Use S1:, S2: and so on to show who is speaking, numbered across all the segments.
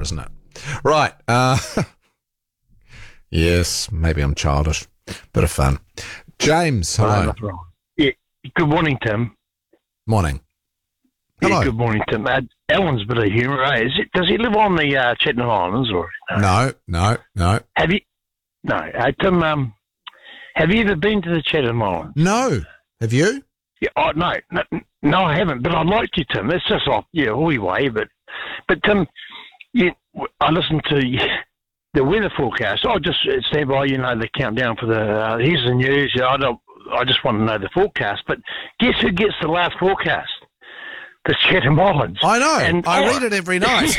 S1: isn't it? Right. Yes, maybe I'm childish. Bit of fun. James, hello.
S2: Nothing wrong. Yeah. Good morning, Tim.
S1: Morning. Hello.
S2: Yeah, good morning, Tim. Alan's a bit of humour, eh? Does he live on the Chatham Islands or
S1: No.
S2: Have you? No, Tim. Have you ever been to the Chatham Islands?
S1: No. Have you?
S2: Yeah. Oh, no, I haven't. But I'd like to, Tim. It's just off, Hoi way. But Tim, I listened to the weather forecast. I just stand by, the countdown for the here's the news. I just want to know the forecast. But guess who gets the last forecast? The Chatham Islands.
S1: I know. And I read it every night.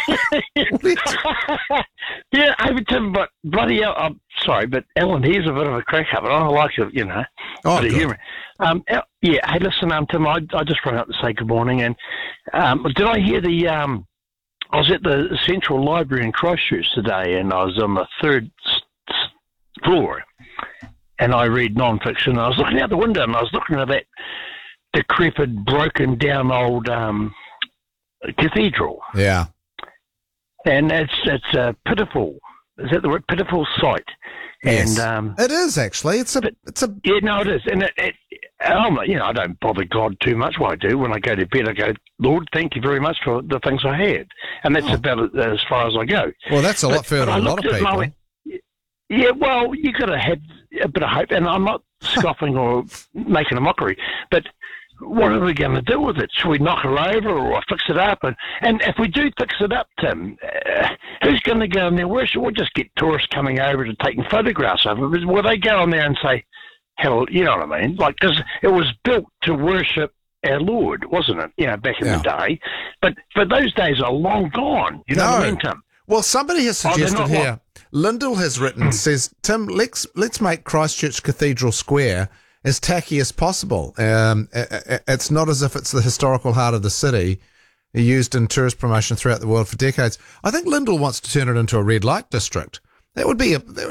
S2: Yeah, Tim, but bloody hell, I'm sorry, but Alan, he's a bit of a crack up, and I like it,
S1: Oh,
S2: bit of humour. Yeah, hey, listen, Tim, I just rang up to say good morning, and did I hear I was at the Central Library in Christchurch today, and I was on the third floor, and I read non-fiction. I was looking out the window, and I was looking at that decrepit, broken down old cathedral.
S1: Yeah.
S2: And it's a pitiful. Is that the word? Pitiful sight.
S1: Yes.
S2: And
S1: it is actually. It's a.
S2: Yeah, no, it is. And I don't bother God too much. What I do when I go to bed, I go, Lord, thank you very much for the things I had, and that's about it as far as I go.
S1: Well, that's a lot further than a lot of people.
S2: Yeah, well, you got to have a bit of hope, and I'm not scoffing or making a mockery, but what are we going to do with it? Should we knock her over or fix it up? And if we do fix it up, Tim, who's going to go in there worship? We'll just get tourists coming over to taking photographs of it. Will they go in there and say, hell, you know what I mean? Like, because it was built to worship our Lord, wasn't it? Back in the day. But those days are long gone. You know what I mean, Tim?
S1: Well, somebody has suggested here, Lyndall has written, says, Tim, let's make Christchurch Cathedral Square as tacky as possible. It's not as if it's the historical heart of the city, used in tourist promotion throughout the world for decades. I think Lyndall wants to turn it into a red light district. That would be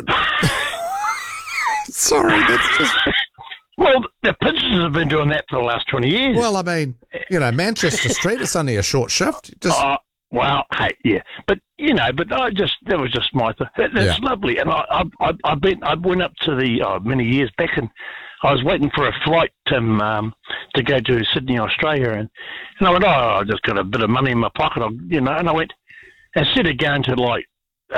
S1: Sorry, that's just...
S2: Well, the pictures have been doing that for the last 20 years.
S1: Well, I mean, Manchester Street, it's only a short shift.
S2: Well, hey, yeah, but that was just my thing. That's lovely, and I went up to the many years back, and I was waiting for a flight, Tim, to go to Sydney, Australia, and I went, I just got a bit of money in my pocket, and I went, instead of going to like,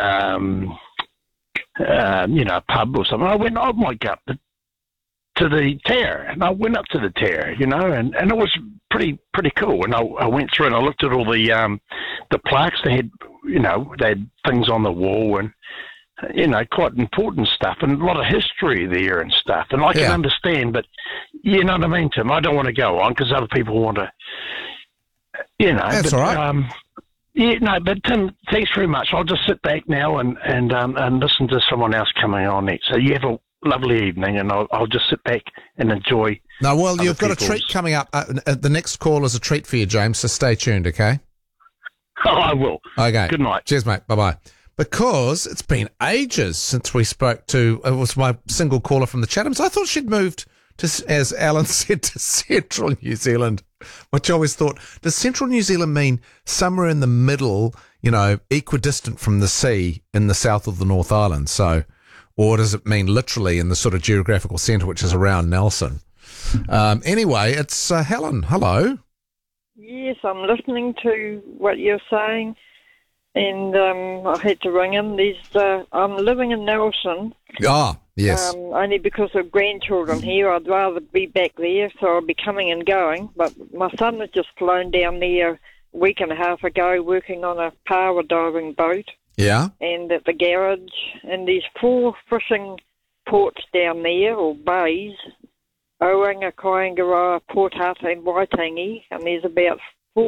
S2: a pub or something, I went, I might go up to the tower, and I went up to the tower, and it was pretty cool. And I went through and I looked at all the plaques. They had, they had things on the wall and, quite important stuff and a lot of history there and stuff. And I can understand, but you know what I mean, Tim? I don't want to go on because other people want to,
S1: That's all right.
S2: But Tim, thanks very much. I'll just sit back now and listen to someone else coming on next. So you have a lovely evening, and I'll just sit back and enjoy.
S1: No, well, you've got a treat coming up. The next call is a treat for you, James, so stay tuned, okay?
S2: Oh, I will.
S1: Okay.
S2: Good night.
S1: Cheers, mate. Bye-bye. Because it's been ages since we spoke to, it was my single caller from the Chathams. I thought she'd moved to, as Alan said, to Central New Zealand, which I always thought, does Central New Zealand mean somewhere in the middle, equidistant from the sea in the south of the North Island? So, or does it mean literally in the sort of geographical centre, which is around Nelson? Anyway, it's Helen. Hello.
S3: Yes, I'm listening to what you're saying, and I had to ring in. I'm living in Nelson.
S1: Ah, yes.
S3: Only because of grandchildren here. I'd rather be back there, so I'll be coming and going. But my son has just flown down there a week and a half ago working on a power diving boat.
S1: Yeah.
S3: And at the garage, and there's 4 fishing ports down there, or bays, Oanga, Kaingaroa, Port Hata and Waitangi, and there's about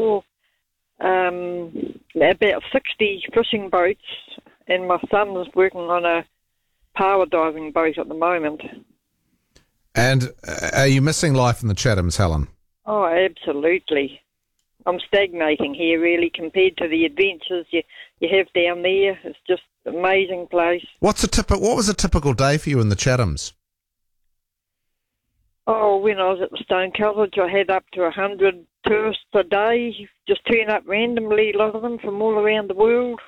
S3: 60 fishing boats, and my son's working on a power diving boat at the moment.
S1: And are you missing life in the Chathams, Helen?
S3: Oh, absolutely. I'm stagnating here, really, compared to the adventures you have down there. It's just an amazing place.
S1: What was a typical day for you in the Chathams?
S3: Oh, when I was at the Stone College, I had up to 100 tourists a day, just turn up randomly, a lot of them from all around the world.